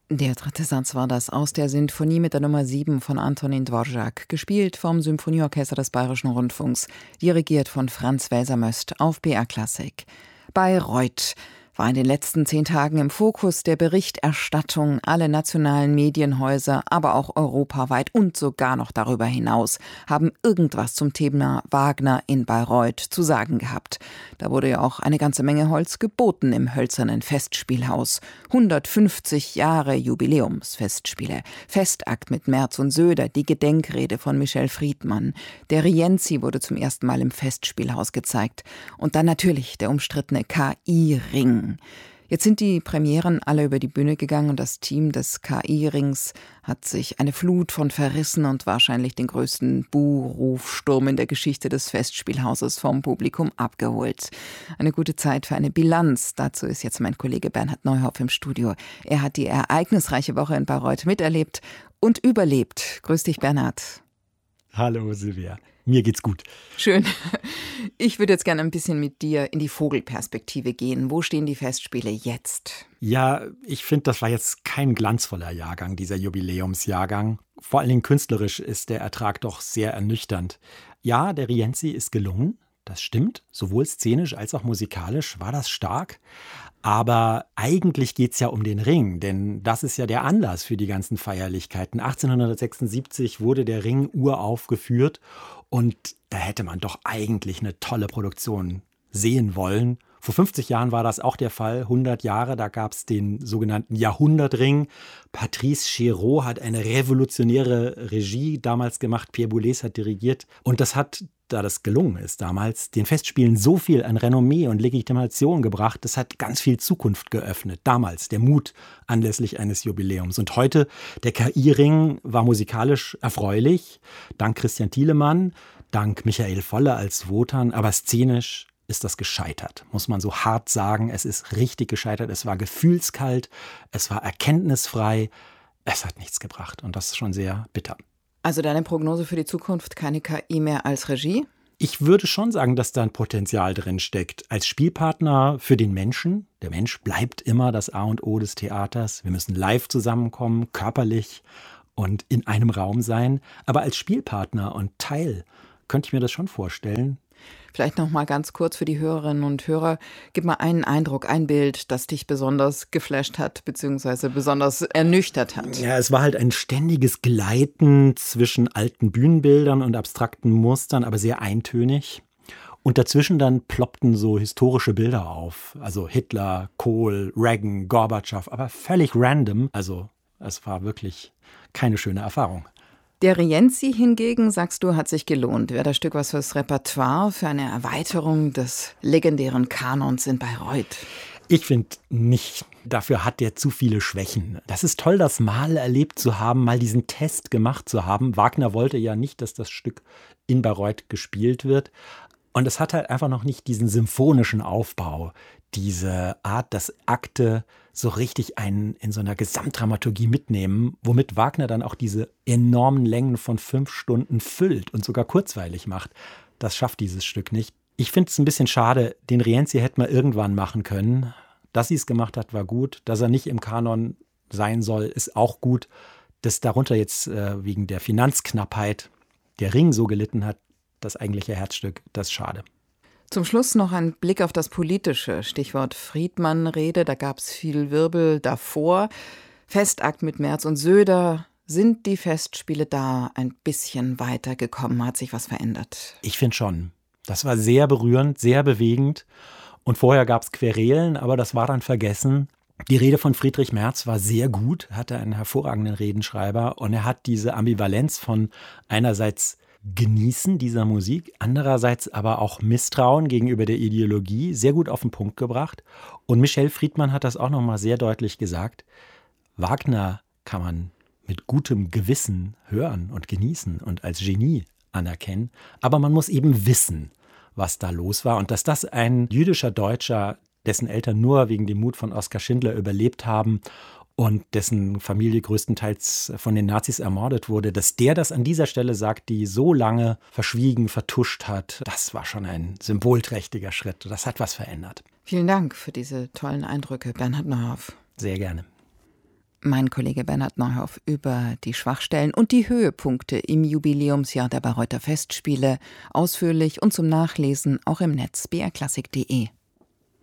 Der dritte Satz war das aus der Sinfonie mit der Nummer 7 von Antonín Dvořák, gespielt vom Symphonieorchester des Bayerischen Rundfunks, dirigiert von Franz Welser-Möst auf BR Klassik. Bayreuth war in den letzten 10 Tagen im Fokus der Berichterstattung. Alle nationalen Medienhäuser, aber auch europaweit und sogar noch darüber hinaus, haben irgendwas zum Thema Wagner in Bayreuth zu sagen gehabt. Da wurde ja auch eine ganze Menge Holz geboten im hölzernen Festspielhaus. 150 Jahre Jubiläumsfestspiele, Festakt mit Merz und Söder, die Gedenkrede von Michel Friedmann. Der Rienzi wurde zum ersten Mal im Festspielhaus gezeigt. Und dann natürlich der umstrittene KI-Ring. Jetzt sind die Premieren alle über die Bühne gegangen und das Team des KI-Rings hat sich eine Flut von Verrissen und wahrscheinlich den größten Buhrufsturm in der Geschichte des Festspielhauses vom Publikum abgeholt. Eine gute Zeit für eine Bilanz. Dazu ist jetzt mein Kollege Bernhard Neuhoff im Studio. Er hat die ereignisreiche Woche in Bayreuth miterlebt und überlebt. Grüß dich, Bernhard. Hallo Silvia, mir geht's gut. Schön. Ich würde jetzt gerne ein bisschen mit dir in die Vogelperspektive gehen. Wo stehen die Festspiele jetzt? Ja, ich finde, das war jetzt kein glanzvoller Jahrgang, dieser Jubiläumsjahrgang. Vor allen Dingen künstlerisch ist der Ertrag doch sehr ernüchternd. Ja, der Rienzi ist gelungen, das stimmt. Sowohl szenisch als auch musikalisch war das stark. Aber eigentlich geht es ja um den Ring, denn das ist ja der Anlass für die ganzen Feierlichkeiten. 1876 wurde der Ring uraufgeführt und da hätte man doch eigentlich eine tolle Produktion sehen wollen. Vor 50 Jahren war das auch der Fall, 100 Jahre, da gab es den sogenannten Jahrhundertring. Patrice Chéreau hat eine revolutionäre Regie damals gemacht, Pierre Boulez hat dirigiert und das hat, da das gelungen ist damals, den Festspielen so viel an Renommee und Legitimation gebracht, das hat ganz viel Zukunft geöffnet. Damals der Mut anlässlich eines Jubiläums. Und heute, der KI-Ring war musikalisch erfreulich, dank Christian Thielemann, dank Michael Volle als Wotan, aber szenisch ist das gescheitert, muss man so hart sagen. Es ist richtig gescheitert, es war gefühlskalt, es war erkenntnisfrei, es hat nichts gebracht und das ist schon sehr bitter. Also deine Prognose für die Zukunft, keine KI mehr als Regie? Ich würde schon sagen, dass da ein Potenzial drin steckt. Als Spielpartner für den Menschen. Der Mensch bleibt immer das A und O des Theaters. Wir müssen live zusammenkommen, körperlich und in einem Raum sein. Aber als Spielpartner und Teil könnte ich mir das schon vorstellen. Vielleicht noch mal ganz kurz für die Hörerinnen und Hörer. Gib mal einen Eindruck, ein Bild, das dich besonders geflasht hat, beziehungsweise besonders ernüchtert hat. Ja, es war halt ein ständiges Gleiten zwischen alten Bühnenbildern und abstrakten Mustern, aber sehr eintönig. Und dazwischen dann ploppten so historische Bilder auf. Also Hitler, Kohl, Reagan, Gorbatschow, aber völlig random. Also es war wirklich keine schöne Erfahrung. Der Rienzi hingegen, sagst du, hat sich gelohnt. Wäre das Stück was fürs Repertoire, für eine Erweiterung des legendären Kanons in Bayreuth? Ich finde nicht. Dafür hat er zu viele Schwächen. Das ist toll, das mal erlebt zu haben, mal diesen Test gemacht zu haben. Wagner wollte ja nicht, dass das Stück in Bayreuth gespielt wird. Und es hat halt einfach noch nicht diesen symphonischen Aufbau, diese Art, dass Akte so richtig einen in so einer Gesamtdramaturgie mitnehmen, womit Wagner dann auch diese enormen Längen von 5 Stunden füllt und sogar kurzweilig macht. Das schafft dieses Stück nicht. Ich finde es ein bisschen schade, den Rienzi hätte man irgendwann machen können. Dass sie es gemacht hat, war gut. Dass er nicht im Kanon sein soll, ist auch gut. Dass darunter jetzt wegen der Finanzknappheit der Ring so gelitten hat, das eigentliche Herzstück, das ist schade. Zum Schluss noch ein Blick auf das Politische. Stichwort Friedmann-Rede, da gab es viel Wirbel davor. Festakt mit Merz und Söder. Sind die Festspiele da ein bisschen weitergekommen? Hat sich was verändert? Ich finde schon. Das war sehr berührend, sehr bewegend. Und vorher gab es Querelen, aber das war dann vergessen. Die Rede von Friedrich Merz war sehr gut, hatte einen hervorragenden Redenschreiber. Und er hat diese Ambivalenz von einerseits Genießen dieser Musik, andererseits aber auch Misstrauen gegenüber der Ideologie sehr gut auf den Punkt gebracht. Und Michel Friedmann hat das auch nochmal sehr deutlich gesagt. Wagner kann man mit gutem Gewissen hören und genießen und als Genie anerkennen. Aber man muss eben wissen, was da los war. Und dass das ein jüdischer Deutscher, dessen Eltern nur wegen dem Mut von Oskar Schindler überlebt haben und dessen Familie größtenteils von den Nazis ermordet wurde, dass der das an dieser Stelle sagt, die so lange verschwiegen, vertuscht hat, das war schon ein symbolträchtiger Schritt. Das hat was verändert. Vielen Dank für diese tollen Eindrücke, Bernhard Neuhoff. Sehr gerne. Mein Kollege Bernhard Neuhoff über die Schwachstellen und die Höhepunkte im Jubiläumsjahr der Bayreuther Festspiele, ausführlich und zum Nachlesen auch im Netz brklassik.de.